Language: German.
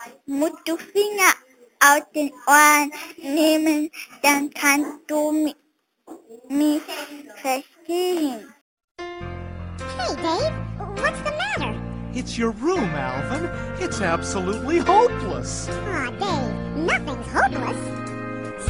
Musst du Finger aus den Ohren nehmen, dann kannst du mich verstehen. Hey, Dave, what's the matter? It's your room, Alvin. It's absolutely hopeless. Aw, Dave, nothing's hopeless.